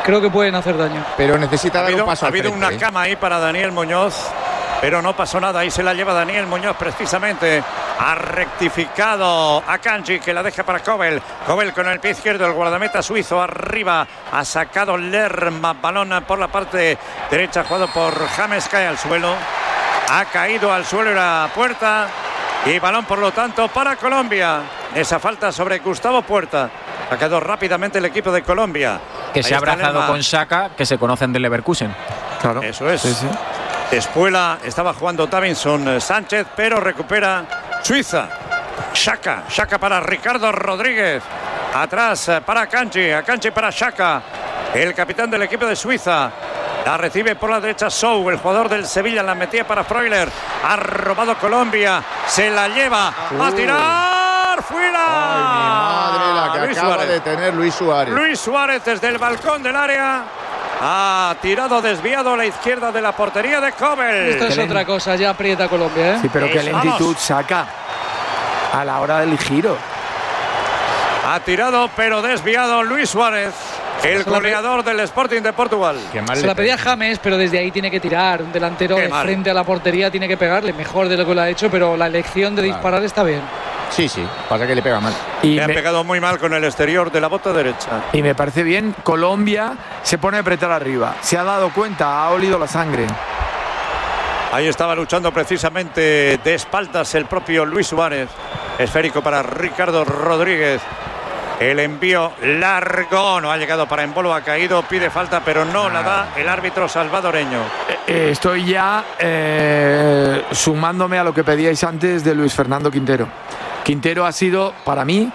creo que pueden hacer daño. Pero necesita dar un paso Ha al habido frente, una cama ahí para Daniel Muñoz, pero no pasó nada. Ahí se la lleva Daniel Muñoz precisamente. Ha rectificado a Kanji, que la deja para Kobel. Kobel con el pie izquierdo, el guardameta suizo arriba. Ha sacado Lerma, balón por la parte derecha, jugado por James, cae al suelo. Ha caído al suelo la Puerta. Y balón, por lo tanto, para Colombia. Esa falta sobre Gustavo Puerta. Ha quedado rápidamente el equipo de Colombia. Que se ha abrazado con Xhaka, que se conocen del Leverkusen. Claro. Eso es. Sí, sí. Espuela, estaba jugando Davinson Sánchez, pero recupera Suiza. Xhaka para Ricardo Rodríguez. Atrás para Akanji para Xhaka. El capitán del equipo de Suiza. La recibe por la derecha Sou, el jugador del Sevilla, la metía para Freuler. Ha robado Colombia, se la lleva a tirar, fuera. Ay, mi madre, la que Luis acaba Suárez. de tener Luis Suárez. Luis Suárez desde el balcón del área. Ha tirado desviado a la izquierda de la portería de Kobel. Esto es otra cosa, ya aprieta Colombia, ¿eh? Sí, pero qué lentitud saca a la hora del giro. Ha tirado pero desviado Luis Suárez, el goleador del Sporting de Portugal. Se la pedía James, pero desde ahí tiene que tirar. Un delantero de frente a la portería tiene que pegarle mejor de lo que lo ha hecho, pero la elección de disparar está bien. Sí, pasa que le pega mal. Le ha pegado muy mal con el exterior de la bota derecha. Y me parece bien, Colombia se pone a apretar arriba. Se ha dado cuenta, ha olido la sangre. Ahí estaba luchando precisamente de espaldas el propio Luis Suárez. Esférico para Ricardo Rodríguez. El envío largo, no ha llegado para Embolo, ha caído, pide falta, pero no la da el árbitro salvadoreño. Estoy ya sumándome a lo que pedíais antes de Luis Fernando Quintero. Quintero ha sido, para mí,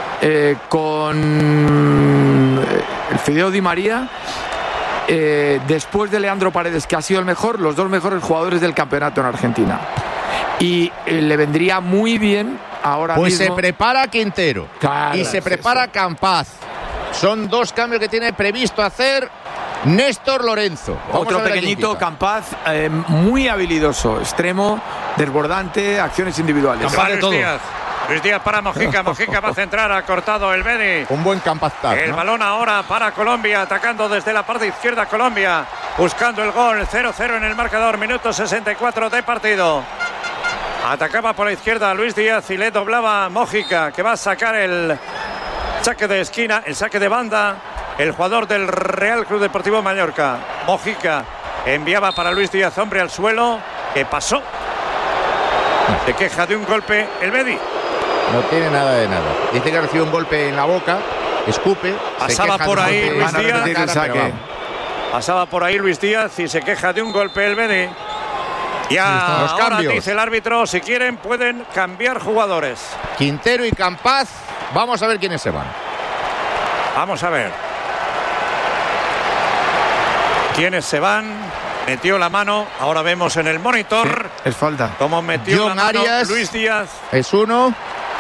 con el Fideo Di María, después de Leandro Paredes, que ha sido el mejor, los dos mejores jugadores del campeonato en Argentina. Y le vendría muy bien ahora pues mismo. se prepara Quintero, claro, y se prepara Campaz. Son dos cambios que tiene previsto hacer Néstor Lorenzo. Otro pequeñito, Campaz, muy habilidoso, extremo, desbordante, acciones individuales. Luis Díaz para Mojica. Mojica va a centrar, ha cortado el Bedi. Un buen Campaz. El balón ahora para Colombia, atacando desde la parte izquierda Colombia, buscando el gol. 0-0 en el marcador, minuto 64 de partido. Atacaba por la izquierda Luis Díaz y le doblaba Mojica, que va a sacar el saque de esquina, el saque de banda, el jugador del Real Club Deportivo Mallorca. Mojica enviaba para Luis Díaz, hombre al suelo, que pasó. Se queja de un golpe el Bedi. No tiene nada de nada. Dice que recibe un golpe en la boca, escupe. Pasaba por ahí Luis Díaz. Pasaba por ahí Luis Díaz y se queja de un golpe el Bedi. Y ahora dice el árbitro, si quieren pueden cambiar jugadores. Quintero y Campaz, vamos a ver quiénes se van. Vamos a ver quiénes se van. Metió la mano, ahora vemos en el monitor. Sí, es falta. Cómo metió John la mano Arias, Luis Díaz. Es uno.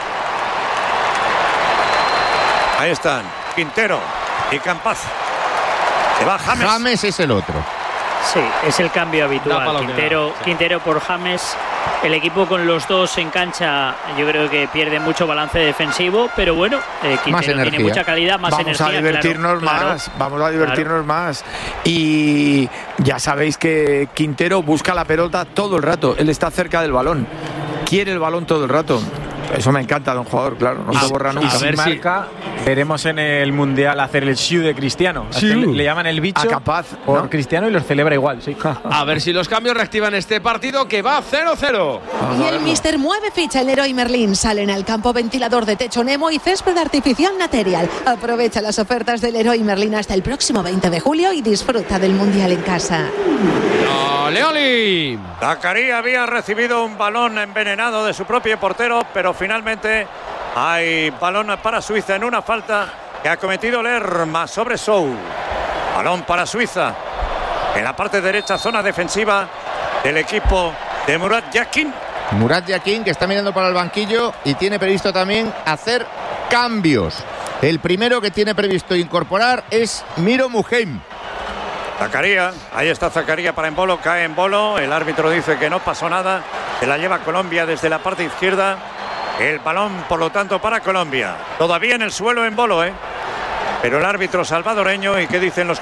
Ahí están, Quintero y Campaz. Se va James. James es el otro. Sí, es el cambio habitual. Quintero por James. El equipo con los dos en cancha, yo creo que pierde mucho balance defensivo, pero bueno, Quintero tiene mucha calidad, más energía. Vamos a divertirnos más, vamos a divertirnos más. Y ya sabéis que Quintero busca la pelota todo el rato, él está cerca del balón, quiere el balón todo el rato. Eso me encanta de un jugador, claro, no se borra nunca. A ver si veremos en el Mundial hacer el shiu de Cristiano. Le llaman el bicho Capaz, por Cristiano y los celebra igual. Sí. A ver si los cambios reactivan este partido que va 0-0. Y el Mister mueve ficha el Leroy Merlin. Salen al campo ventilador de techo Nemo y césped artificial Material. Aprovecha las ofertas del Leroy Merlin hasta el próximo 20 de julio y disfruta del Mundial en casa. ¡Leoli! Zakaria había recibido un balón envenenado de su propio portero, pero finalmente hay balón para Suiza en una falta que ha cometido Lerma sobre Sou. Balón para Suiza en la parte derecha, zona defensiva del equipo de Murat Yakin. Murat Yakin, que está mirando para el banquillo y tiene previsto también hacer cambios. El primero que tiene previsto incorporar es Miro Muheim. Zakaria, ahí está Zakaria para Embolo, cae Embolo, el árbitro dice que no pasó nada, se la lleva Colombia desde la parte izquierda, el balón por lo tanto para Colombia, todavía en el suelo Embolo, pero el árbitro salvadoreño, ¿y qué dicen los